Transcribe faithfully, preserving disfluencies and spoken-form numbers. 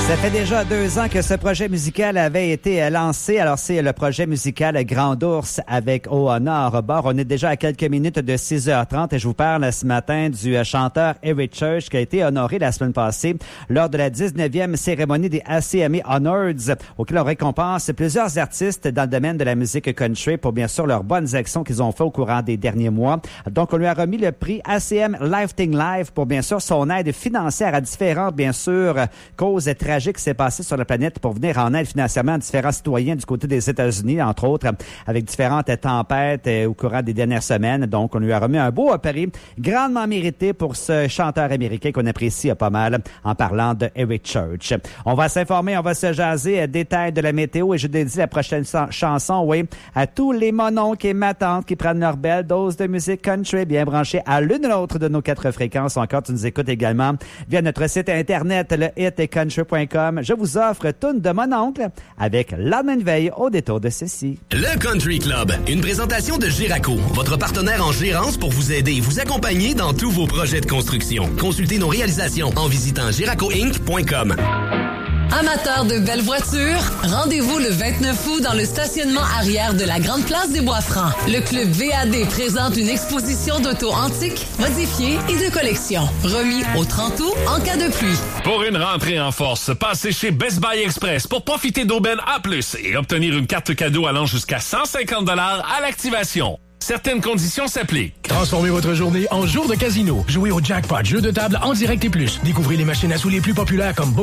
Ça fait déjà deux ans que ce projet musical avait été lancé. Alors, c'est le projet musical Grand Ours avec Au Honor au bord. On est déjà à quelques minutes de six heures trente et je vous parle ce matin du chanteur Eric Church qui a été honoré la semaine passée lors de la dix-neuvième cérémonie des A C M A Honors, auquel on récompense plusieurs artistes dans le domaine de la musique country pour bien sûr leurs bonnes actions qu'ils ont fait au courant des derniers mois. Donc, on lui a remis le prix A C M Lifetime Life pour bien sûr son aide financière à différentes, bien sûr, causes tragiques qui s'est passé sur la planète pour venir en aide financièrement à différents citoyens du côté des États-Unis, entre autres, avec différentes tempêtes euh, au courant des dernières semaines. Donc, on lui a remis un beau prix, grandement mérité pour ce chanteur américain qu'on apprécie pas mal en parlant de Eric Church. On va s'informer, on va se jaser, euh, détails de la météo et je dédie la prochaine chanson, oui, à tous les mononcles et matantes qui prennent leur belle dose de musique country bien branchée à l'une ou l'autre de nos quatre fréquences. Encore, tu nous écoutes également via notre site internet, le hit country point com. Je vous offre Toune de mon oncle avec Lendemain de veille au détour de ceci. Le Country Club, une présentation de Giraco, votre partenaire en gérance pour vous aider et vous accompagner dans tous vos projets de construction. Consultez nos réalisations en visitant giraco inc point com. Amateurs de belles voitures, rendez-vous le vingt-neuf août dans le stationnement arrière de la Grande Place des Bois-Francs. Le Club V A D présente une exposition d'autos antiques, modifiées et de collection. Remis au trente août en cas de pluie. Pour une rentrée en force, passez chez Best Buy Express pour profiter d'aubaines A plus, et obtenir une carte cadeau allant jusqu'à cent cinquante dollars à l'activation. Certaines conditions s'appliquent. Transformez votre journée en jour de casino. Jouez au jackpot, jeu de table en direct et plus. Découvrez les machines à sous les plus populaires comme